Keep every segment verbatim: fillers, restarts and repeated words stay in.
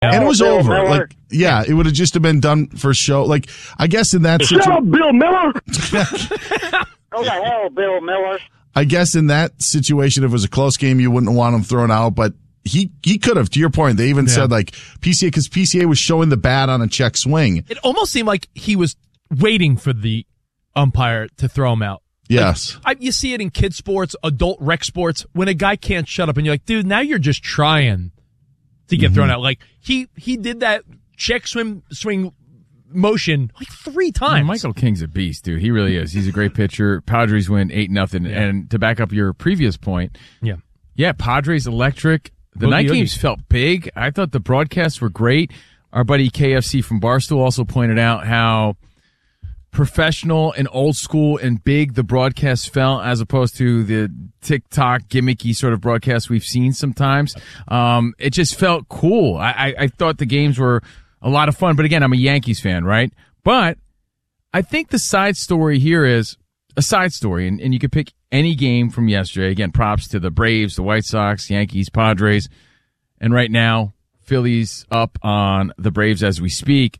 And it was Bill over. Miller. Like, yeah, it would have just have been done for show. Like, I guess in that Shut situation, up, Bill Miller. Go to hell, Bill Miller. I guess in that situation, if it was a close game, you wouldn't want him thrown out. But he he could have. To your point, they even Yeah. said like P C A because P C A was showing the bat on a check swing. It almost seemed like he was waiting for the umpire to throw him out. Yes, I, you see it in kid sports, adult rec sports, when a guy can't shut up and you're like, dude, now you're just trying to get mm-hmm. thrown out. Like he he did that check swim swing motion like three times. Man, Michael King's a beast, dude. He really is. He's a great pitcher. Padres win eight nothing. Yeah. And to back up your previous point, yeah, yeah, Padres electric. The Boogie night Oogie. games felt big. I thought the broadcasts were great. Our buddy K F C from Barstool also pointed out how professional and old school and big the broadcast felt as opposed to the TikTok gimmicky sort of broadcasts we've seen sometimes. Um, it just felt cool. I, I, I thought the games were a lot of fun, but again, I'm a Yankees fan, right? But I think the side story here is a side story, and, and you could pick any game from yesterday. Again, props to the Braves, the White Sox, Yankees, Padres, and right now, Phillies up on the Braves as we speak.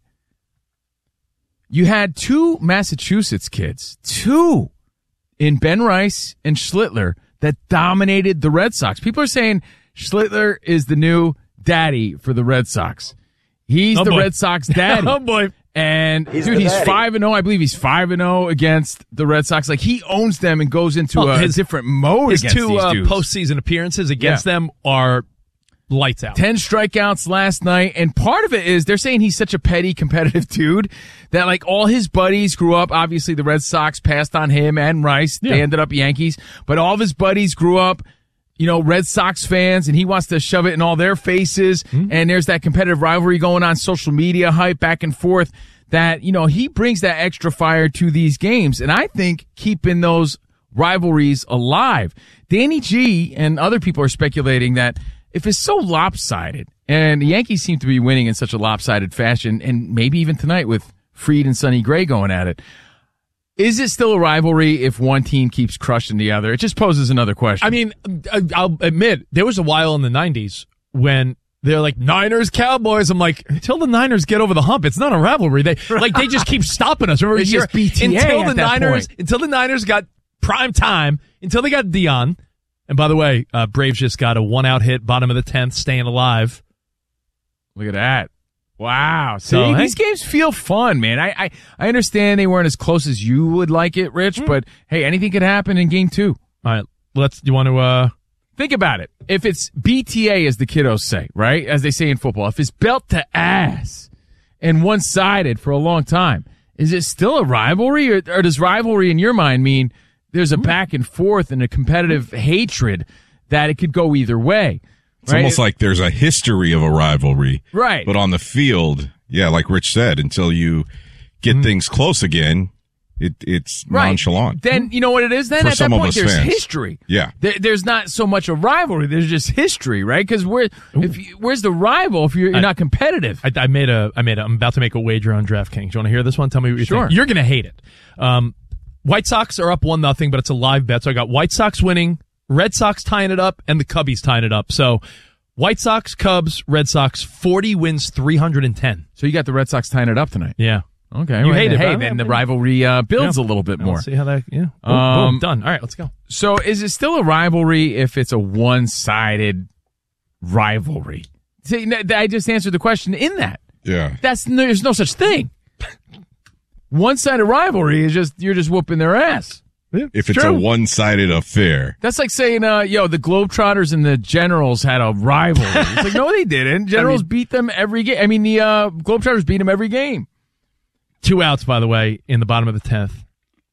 You had two Massachusetts kids, two in Ben Rice and Schlittler that dominated the Red Sox. People are saying Schlittler is the new daddy for the Red Sox. He's oh the boy. Red Sox daddy. oh, boy. And, he's dude, he's daddy. five and oh. I believe he's five and oh against the Red Sox. Like, he owns them and goes into Well, a his- different mode His against two these uh, dudes. postseason appearances against Yeah. them are lights out. Ten strikeouts last night, and part of it is they're saying he's such a petty, competitive dude that, like, all his buddies grew up. Obviously, the Red Sox passed on him and Rice. Yeah. They ended up Yankees. But all of his buddies grew up, you know, Red Sox fans, and he wants to shove it in all their faces. Mm-hmm. And there's that competitive rivalry going on, social media hype back and forth that, you know, he brings that extra fire to these games. And I think keeping those rivalries alive. Danny G and other people are speculating that if it's so lopsided, and the Yankees seem to be winning in such a lopsided fashion, and maybe even tonight with Fried and Sonny Gray going at it, is it still a rivalry if one team keeps crushing the other? It just poses another question. I mean, I'll admit, there was a while in the nineties when they're like, Niners, Cowboys. I'm like, until the Niners get over the hump, it's not a rivalry. They like they just keep stopping us. Remember, It's just B T A until at the that Niners, point. until the Niners got prime time, until they got Dion. And by the way, uh, Braves just got a one-out hit, bottom of the tenth, staying alive. Look at that. Wow. See, So, hey. these games feel fun, man. I, I, I understand they weren't as close as you would like it, Rich, Mm. but hey, anything could happen in game two. All right, let's. Do you want to? Uh, Think about it. If it's B T A, as the kiddos say, right? As they say in football, if it's belt to ass and one-sided for a long time, is it still a rivalry, or, or does rivalry in your mind mean there's a back and forth and a competitive hatred that it could go either way? It's right? almost like there's a history of a rivalry. Right. But on the field, yeah, like Rich said, until you get Mm-hmm. things close again, it, it's Right. nonchalant. Then you know what it is. Then For at that some of point, us there's fans. history. Yeah. There, there's not so much a rivalry. There's just history, right? Because where, if you, where's the rival if you're, you're I- not competitive? I, I made a. I made. A, I'm about to make a wager on DraftKings. You want to hear this one? Tell me what you Sure. think. You're gonna hate it. Um, White Sox are up one nothing, but it's a live bet. So I got White Sox winning, Red Sox tying it up, and the Cubbies tying it up. So White Sox, Cubs, Red Sox, forty wins, three hundred ten. So you got the Red Sox tying it up tonight. Yeah. Okay, You well, hate it, Hey, but- then the rivalry uh, builds Yeah. a little bit We'll more. see how that. Yeah. Boom, Um, boom, done. All right, let's go. So is it still a rivalry if it's a one-sided rivalry? See, n- I just answered the question in that. Yeah. That's there's no such thing. One-sided rivalry is just you're just whooping their ass. If it's True. a one-sided affair. That's like saying, uh, yo, the Globetrotters and the Generals had a rivalry. It's like, no, they didn't. Generals beat them every game. I mean, the uh, Globetrotters beat them every game. Two outs, by the way, in the bottom of the tenth.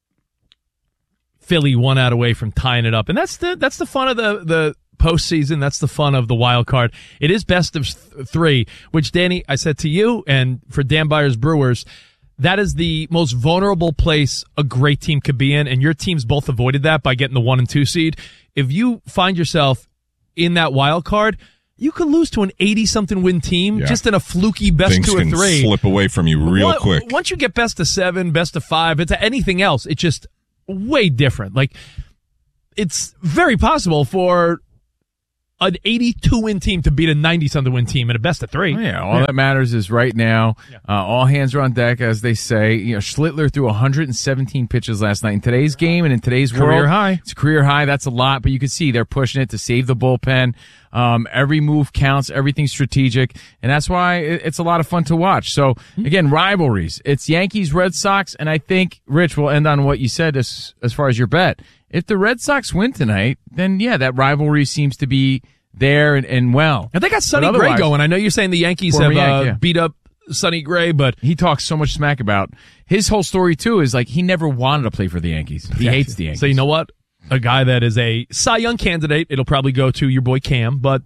Philly one out away from tying it up, and that's the that's the fun of the the postseason. That's the fun of the wild card. It is best of th- three, which Danny, I said to you, and for Dan Byers Brewers, that is the most vulnerable place a great team could be in, and your teams both avoided that by getting the one and two seed. If you find yourself in that wild card, you could lose to an eighty-something win team Yeah. just in a fluky best Things two or can three. slip away from you real Well, quick. Once you get best of seven, best of five, it's anything else. It's just way different. Like, it's very possible for an eighty-two win team to beat a ninety-something win team in a best of three. Oh, yeah, all yeah. that matters is right now, yeah. uh, all hands are on deck, as they say. You know, Schlittler threw one hundred seventeen pitches last night. In today's game and in today's career world, high. It's a career high. That's a lot, but you can see they're pushing it to save the bullpen. Um, every move counts, everything's strategic, and that's why it, it's a lot of fun to watch. So, again, rivalries. It's Yankees, Red Sox, and I think, Rich, will end on what you said as, as far as your bet. If the Red Sox win tonight, then, yeah, that rivalry seems to be there and, and well. And they got Sonny Gray going. I know you're saying the Yankees have Yank, uh, yeah. beat up Sonny Gray, but he talks so much smack about his whole story, too, is like he never wanted to play for the Yankees. He hates the Yankees. So you know what? A guy that is a Cy Young candidate, it'll probably go to your boy Cam, but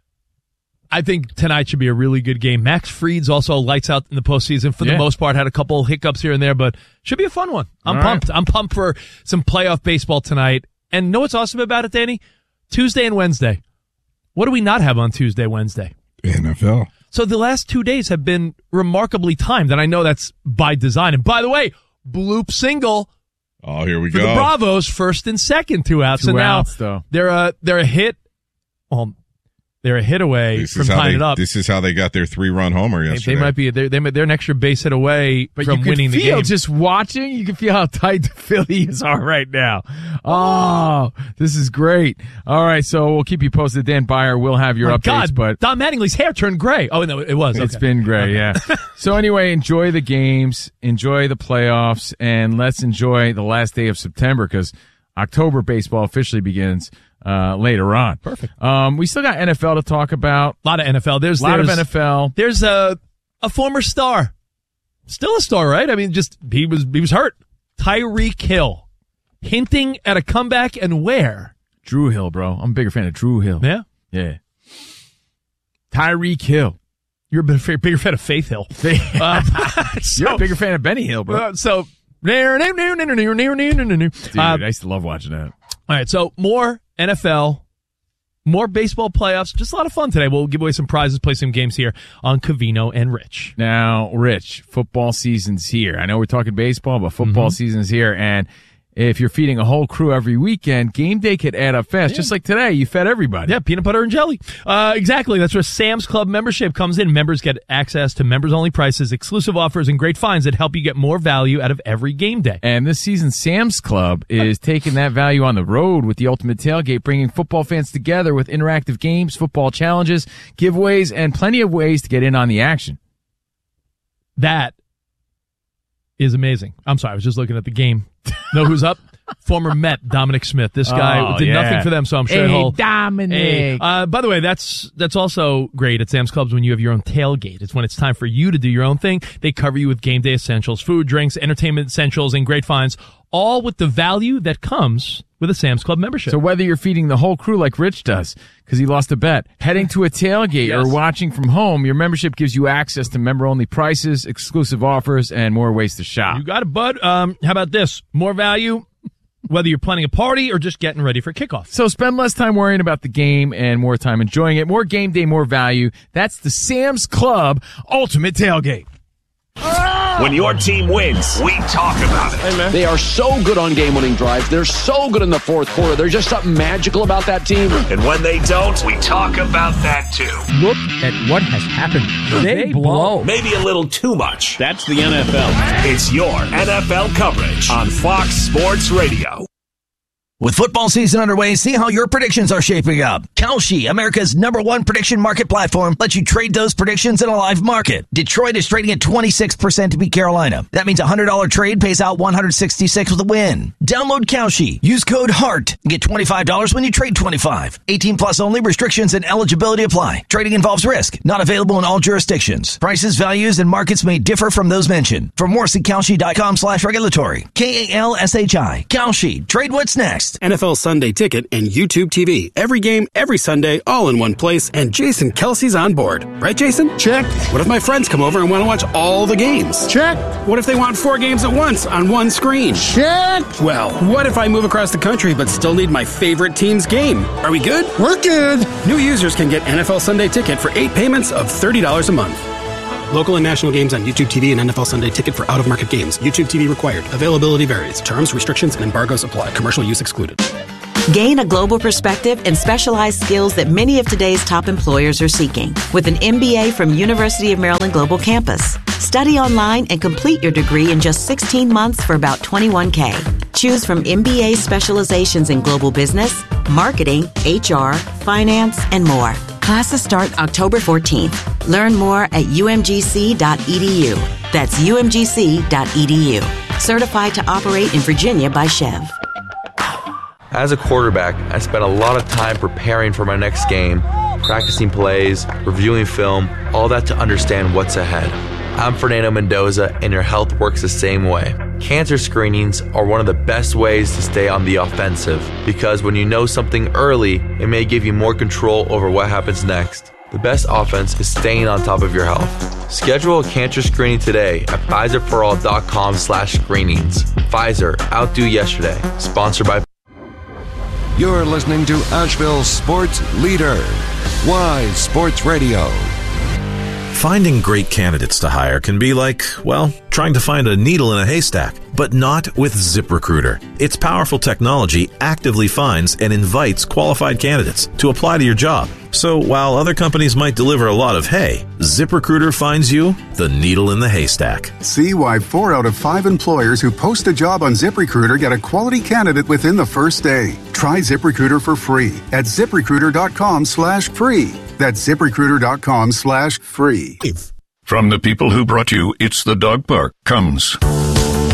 I think tonight should be a really good game. Max Fried's also lights out in the postseason for yeah. the most part. Had a couple hiccups here and there, but should be a fun one. I'm All pumped. right. I'm pumped for some playoff baseball tonight. And know what's awesome about it, Danny? Tuesday and Wednesday. What do we not have on Tuesday, Wednesday? N F L. So the last two days have been remarkably timed, and I know that's by design. And by the way, bloop single. Oh, here we for go. the Bravos, first and second, two outs. Two so now outs, though. they're a they're a hit. Well, they're a hit away This from is how tying they, it up. This is how they got their three-run homer They, yesterday. they might be they're, they're they're an extra base hit away But from you can winning the feel game. just watching, you can feel how tight the Phillies are right now. Oh, this is great. All right, so we'll keep you posted. Dan Byer will have your My updates, God, but Don Mattingly's hair turned gray. Oh no, it was. it's okay. been gray, yeah. So anyway, enjoy the games, enjoy the playoffs, and let's enjoy the last day of September because October baseball officially begins uh, later on. Perfect. Um, we still got N F L to talk about. A lot of N F L. There's A lot there's, of N F L. There's a a former star, still a star, right? I mean, just he was he was hurt. Tyreek Hill, hinting at a comeback, and where? Drew Hill, bro. I'm a bigger fan of Drew Hill. Yeah, Yeah. Tyreek Hill. you're a bigger, bigger fan of Faith Hill. uh, so, You're a bigger fan of Benny Hill, bro. uh, so. Dude, Dude, I used to love watching that. All right, so more N F L, more baseball playoffs. Just a lot of fun today. We'll give away some prizes, play some games here on Covino and Rich. Now, Rich, football season's here. I know we're talking baseball, but football Mm-hmm. season's here. And if you're feeding a whole crew every weekend, game day could add up fast. Yeah. Just like today, you fed everybody. Yeah, peanut butter and jelly. Uh, exactly. That's where Sam's Club membership comes in. Members get access to members-only prices, exclusive offers, and great finds that help you get more value out of every game day. And this season, Sam's Club is taking that value on the road with the Ultimate Tailgate, bringing football fans together with interactive games, football challenges, giveaways, and plenty of ways to get in on the action. That is amazing. I'm sorry, I was just looking at the game. Know who's up? Former Met Dominic Smith. This guy Oh, did yeah. nothing for them, so I'm sure Hey, he'll. Dominic. Hey. Uh, by the way, that's that's also great at Sam's Clubs when you have your own tailgate. It's when it's time for you to do your own thing. They cover you with game day essentials, food, drinks, entertainment essentials, and great finds, all with the value that comes with a Sam's Club membership. So whether you're feeding the whole crew like Rich does, because he lost a bet, heading to a tailgate Yes. or watching from home, your membership gives you access to member-only prices, exclusive offers, and more ways to shop. You got it, bud. Um, how about this? More value, whether you're planning a party or just getting ready for kickoff. So spend less time worrying about the game and more time enjoying it. More game day, more value. That's the Sam's Club Ultimate Tailgate. When your team wins, we talk about it. They are so good on game-winning drives. They're so good in the fourth quarter. There's just something magical about that team. And when they don't, we talk about that too. Look at what has happened. They, blow. Maybe a little too much. That's the N F L. It's your N F L coverage on Fox Sports Radio. With football season underway, see how your predictions are shaping up. Kalshi, America's number one prediction market platform, lets you trade those predictions in a live market. Detroit is trading at twenty-six percent to beat Carolina. That means a one hundred dollars trade pays out one hundred sixty-six with a win. Download Kalshi. Use code HEART. Get twenty-five dollars when you trade twenty-five dollars. eighteen plus only. Restrictions and eligibility apply. Trading involves risk. Not available in all jurisdictions. Prices, values, and markets may differ from those mentioned. For more, see Kalshi.com slash regulatory. K A L S H I. Kalshi. Trade what's next. N F L Sunday Ticket and YouTube T V. Every game, every Sunday, all in one place, and Jason Kelsey's on board. Right, Jason? Check. What if my friends come over and want to watch all the games? Check. What if they want four games at once on one screen? Check. Well, what if I move across the country but still need my favorite team's game? Are we good? We're good. New users can get N F L Sunday Ticket for eight payments of thirty dollars a month. Local and national games on YouTube T V and N F L Sunday Ticket for out-of-market games. YouTube T V required. Availability varies. Terms, restrictions, and embargoes apply. Commercial use excluded. Gain a global perspective and specialized skills that many of today's top employers are seeking with an M B A from University of Maryland Global Campus. Study online and complete your degree in just sixteen months for about twenty-one thousand dollars. Choose from M B A specializations in global business, marketing, H R, finance, and more. Classes start October fourteenth. Learn more at u m g c dot e d u. That's u m g c dot e d u. Certified to operate in Virginia by Chev. As a quarterback, I spent a lot of time preparing for my next game, practicing plays, reviewing film, all that to understand what's ahead. I'm Fernando Mendoza, and your health works the same way. Cancer screenings are one of the best ways to stay on the offensive, because when you know something early, it may give you more control over what happens next. The best offense is staying on top of your health. Schedule a cancer screening today at Pfizer for all dot com slash screenings. Pfizer, outdo yesterday. Sponsored by... You're listening to Asheville's sports leader, Wise Sports Radio. Finding great candidates to hire can be like, well, trying to find a needle in a haystack, but not with ZipRecruiter. Its powerful technology actively finds and invites qualified candidates to apply to your job. So while other companies might deliver a lot of hay, ZipRecruiter finds you the needle in the haystack. See why four out of five employers who post a job on ZipRecruiter get a quality candidate within the first day. Try ZipRecruiter for free at ZipRecruiter.com slash free. That's ZipRecruiter.com slash free. From the people who brought you It's the Dog Park comes